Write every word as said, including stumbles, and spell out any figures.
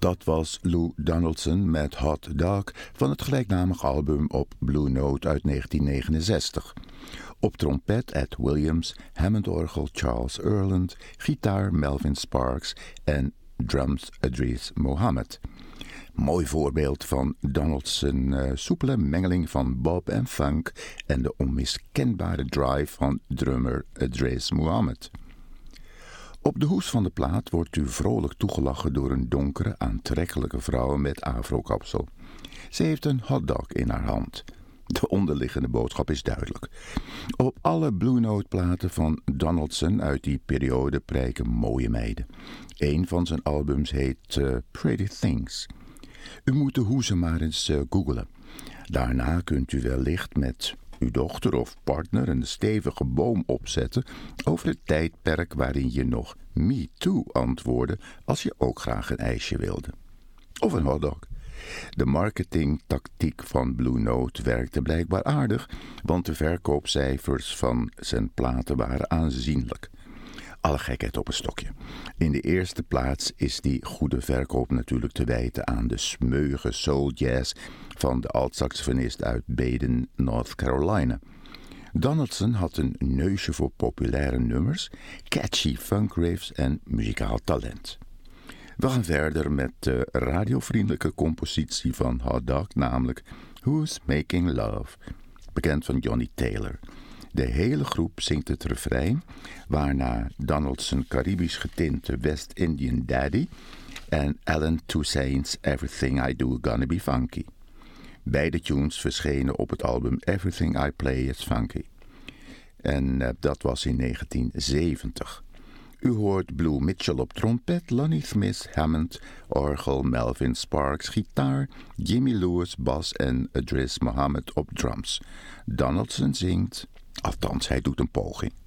Dat was Lou Donaldson met Hot Dog van het gelijknamige album op Blue Note uit negentien negenenzestig. Op trompet Ed Williams, Hammondorgel Charles Earland, gitaar Melvin Sparks en drums Idris Mohammed. Mooi voorbeeld van Donaldson's uh, soepele mengeling van bop en funk en de onmiskenbare drive van drummer Idris Mohammed. Op de hoes van de plaat wordt u vrolijk toegelachen door een donkere, aantrekkelijke vrouw met afrokapsel. Ze heeft een hotdog in haar hand. De onderliggende boodschap is duidelijk. Op alle Blue Note platen van Donaldson uit die periode prijken mooie meiden. Een van zijn albums heet uh, Pretty Things. U moet de hoeze maar eens uh, googlen. Daarna kunt u wellicht met uw dochter of partner een stevige boom opzetten over het tijdperk waarin je nog me too antwoordde als je ook graag een ijsje wilde. Of een hotdog. De marketingtactiek van Blue Note werkte blijkbaar aardig, want de verkoopcijfers van zijn platen waren aanzienlijk. Alle gekheid op een stokje. In de eerste plaats is die goede verkoop natuurlijk te wijten aan de smeuïge soul jazz van de altsaxofonist uit Baden, North Carolina. Donaldson had een neusje voor populaire nummers, catchy funk riffs en muzikaal talent. We gaan verder met de radiovriendelijke compositie van Hot Dog, namelijk Who's Making Love, bekend van Johnny Taylor. De hele groep zingt het refrein, waarna Donaldson Caribisch getinte West Indian Daddy en Alan Toussaint's Everything I Do Gonna Be Funky. Beide tunes verschenen op het album Everything I Play Is Funky. En uh, dat was in negentien zeventig. U hoort Blue Mitchell op trompet, Lonnie Smith Hammond, orgel, Melvin Sparks gitaar, Jimmy Lewis bas en Idris Mohammed op drums. Donaldson zingt, althans hij doet een poging.